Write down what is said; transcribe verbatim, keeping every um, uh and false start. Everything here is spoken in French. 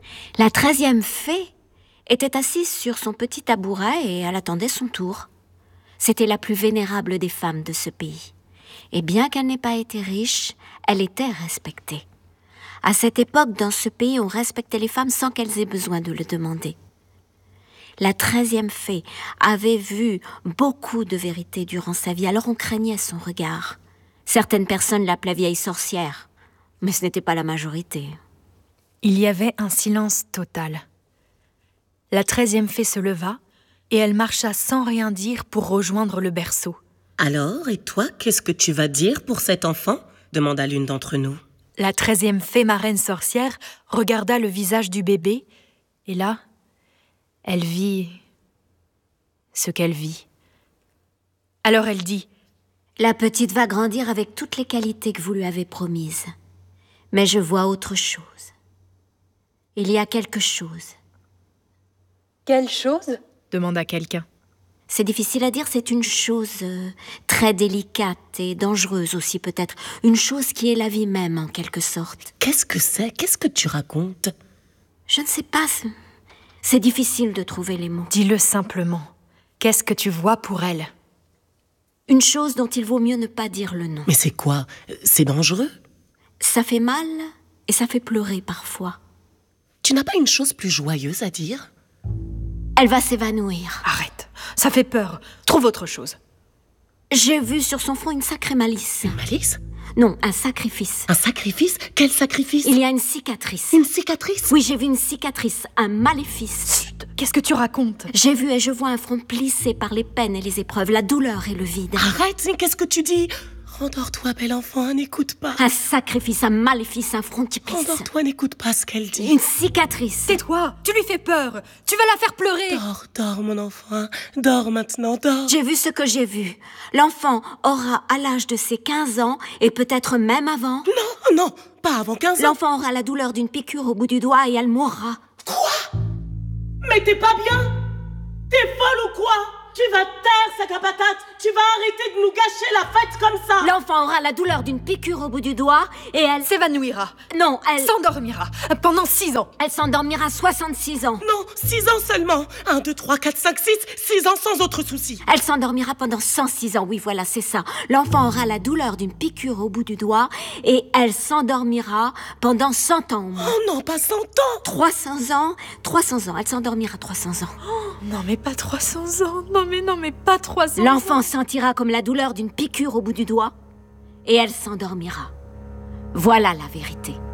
La treizième fée était assise sur son petit tabouret et elle attendait son tour. C'était la plus vénérable des femmes de ce pays. Et bien qu'elle n'ait pas été riche, elle était respectée. À cette époque, dans ce pays, on respectait les femmes sans qu'elles aient besoin de le demander. La treizième fée avait vu beaucoup de vérités durant sa vie, alors on craignait son regard. Certaines personnes l'appelaient vieille sorcière, mais ce n'était pas la majorité. Il y avait un silence total. La treizième fée se leva et elle marcha sans rien dire pour rejoindre le berceau. « Alors, et toi, qu'est-ce que tu vas dire pour cet enfant ?» demanda l'une d'entre nous. La treizième fée marraine sorcière regarda le visage du bébé et là, elle vit ce qu'elle vit. Alors elle dit « La petite va grandir avec toutes les qualités que vous lui avez promises. Mais je vois autre chose. Il y a quelque chose. » « Quelle chose ?» demanda quelqu'un. C'est difficile à dire, c'est une chose euh, très délicate et dangereuse aussi peut-être. Une chose qui est la vie même en quelque sorte. Qu'est-ce que c'est? Qu'est-ce que tu racontes? Je ne sais pas, c'est difficile de trouver les mots. Dis-le simplement. Qu'est-ce que tu vois pour elle? Une chose dont il vaut mieux ne pas dire le nom. Mais c'est quoi? C'est dangereux? Ça fait mal et ça fait pleurer parfois. Tu n'as pas une chose plus joyeuse à dire? Elle va s'évanouir. Arrête, ça fait peur. Trouve autre chose. J'ai vu sur son front une sacrée malice. Une malice? Non, un sacrifice. Un sacrifice? Quel sacrifice? Il y a une cicatrice. Une cicatrice? Oui, j'ai vu une cicatrice, un maléfice. Chut, qu'est-ce que tu racontes? J'ai vu et je vois un front plissé par les peines et les épreuves, la douleur et le vide. Arrête, mais qu'est-ce que tu dis? Rendors-toi, bel enfant, n'écoute pas. Un sacrifice, un maléfice, un front qui plisse. Rendors-toi, n'écoute pas ce qu'elle dit. Une cicatrice. Tais-toi, tu lui fais peur. Tu vas la faire pleurer. Dors, dors, mon enfant. Dors maintenant, dors. J'ai vu ce que j'ai vu. L'enfant aura, à l'âge de ses quinze ans, et peut-être même avant... Non, non, pas avant quinze ans. L'enfant aura la douleur d'une piqûre au bout du doigt et elle mourra. Quoi? Mais t'es pas bien? T'es folle ou quoi? Tu vas taire, sac à patate. Tu vas arrêter de nous gâcher la fête comme ça. L'enfant aura la douleur d'une piqûre au bout du doigt et elle... S'évanouira. Non, elle... S'endormira pendant six ans. Elle s'endormira soixante-six ans. Non, six ans seulement. un, deux, trois, quatre, cinq, six. six ans sans autre souci. Elle s'endormira pendant cent six ans. Oui, voilà, c'est ça. L'enfant aura la douleur d'une piqûre au bout du doigt et elle s'endormira pendant cent ans. Oh non, pas cent ans. trois cents ans. trois cents ans. Elle s'endormira trois cents ans. Oh, non, mais pas trois cents ans. Non, mais non, mais pas trois cents ans. L'enfant sentira comme la douleur d'une piqûre au bout du doigt et elle s'endormira. Voilà la vérité.